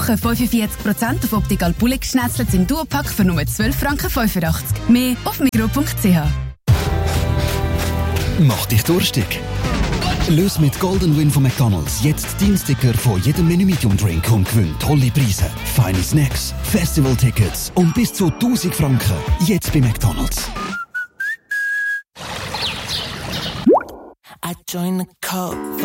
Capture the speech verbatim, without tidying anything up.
Woche fünfundvierzig Prozent auf Optical Bullig Schnetzlitz im Duopack für nur zwölf Franken fünfundachtzig. Mehr auf migros punkt c h. Mach dich durstig. Löse mit Golden Win von McDonald's jetzt deinen Sticker von jedem Menü Medium Drink und gewinn tolle Preise, feine Snacks, Festival-Tickets und bis zu tausend Franken. Jetzt bei McDonald's. I joined the cult.